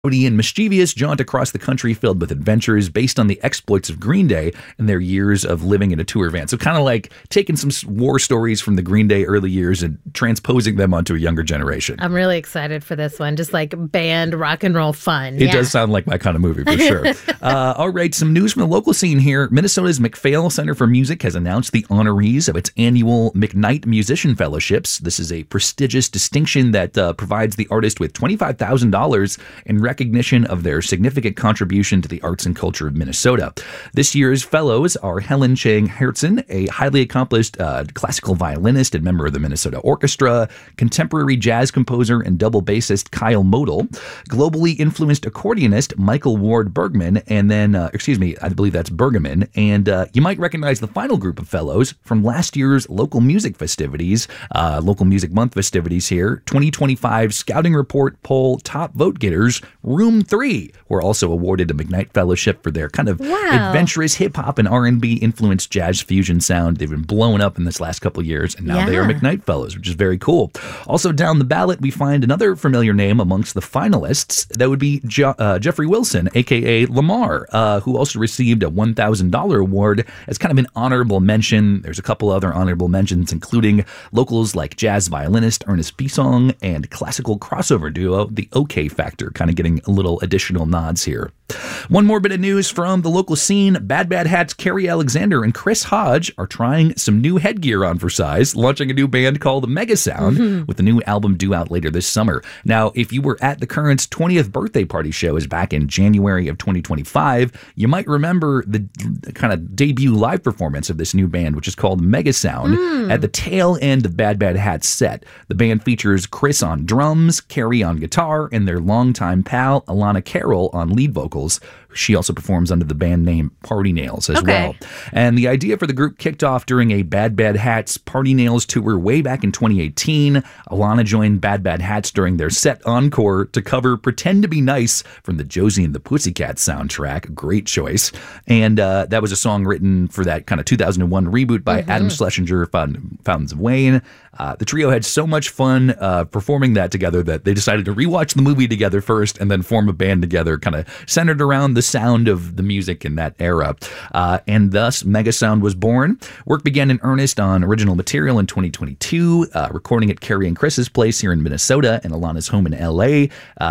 and mischievous jaunt across the country filled with adventures based on the exploits of Green Day and their years of living in a tour van. So kind of like taking some war stories from the Green Day early years and transposing them onto a younger generation. I'm really excited for this one. Just like band rock and roll fun. It does sound like my kind of movie for sure. All right, some news from the local scene here. Minnesota's MacPhail Center for Music has announced the honorees of its annual McKnight Musician Fellowships. This is a prestigious distinction that provides the artist with $25,000 in recognition of their significant contribution to the arts and culture of Minnesota. This year's fellows are Helen Chang Hertzen, a highly accomplished classical violinist and member of the Minnesota Orchestra, contemporary jazz composer and double bassist Kyle Model, globally influenced accordionist Michael Ward Bergman, and then, I believe that's Bergman, and you might recognize the final group of fellows from last year's local music festivities, local music month festivities here, 2025 Scouting Report poll top vote getters, Room 3 were also awarded a McKnight Fellowship for their kind of adventurous hip-hop and R&B influenced jazz fusion sound. They've been blowing up in this last couple of years, and now they are McKnight Fellows, which is very cool. Also down the ballot, we find another familiar name amongst the finalists. That would be Jeffrey Wilson, a.k.a. Lamar, who also received a $1,000 award as kind of an honorable mention. There's a couple other honorable mentions, including locals like jazz violinist Ernest Bisong and classical crossover duo The OK Factor, kind of getting a little additional nods here. One more bit of news from the local scene. Bad Bad Hat's Carrie Alexander and Chris Hodge are trying some new headgear on for size, launching a new band called Mega Sound with a new album due out later this summer. Now, if you were at the Current's 20th birthday party show is back in January of 2025, you might remember the kind of debut live performance of this new band, which is called Mega Sound, at the tail end of Bad Bad Hat's set. The band features Chris on drums, Carrie on guitar, and their longtime pal, Alana Carroll, on lead vocals. She also performs under the band name Party Nails as well. And the idea for the group kicked off during a Bad Bad Hats Party Nails tour way back in 2018. Alana joined Bad Bad Hats during their set encore to cover Pretend to Be Nice from the Josie and the Pussycats soundtrack. Great choice. And that was a song written for that kind of 2001 reboot by Adam Schlesinger, Fountains of Wayne. The trio had so much fun performing that together that they decided to rewatch the movie together first and then form a band together, kind of centered around the sound of the music in that era. And thus, Mega Sound was born. Work began in earnest on original material in 2022, recording at Carrie and Chris's place here in Minnesota and Alana's home in LA.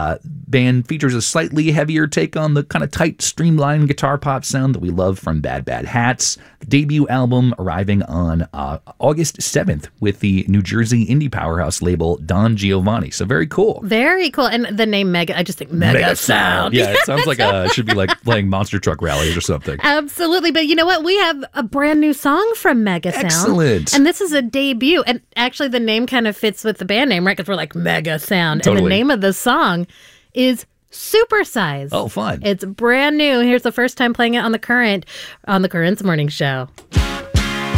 Band features a slightly heavier take on the kind of tight, streamlined guitar pop sound that we love from Bad Bad Hats. The debut album arriving on August 7th with the New Jersey indie powerhouse label Don Giovanni. So very cool. Very cool. And the name Mega, I just think Mega Sound. Yeah, it sounds like should be like playing monster truck rallies or something. Absolutely. But you know what? We have a brand new song from Mega Sound. Excellent. And this is a debut. And actually the name kind of fits with the band name, right? Because we're like Mega Sound. Totally. And the name of the song is Supersize. Oh, fun. It's brand new. Here's the first time playing it on the Current's morning show.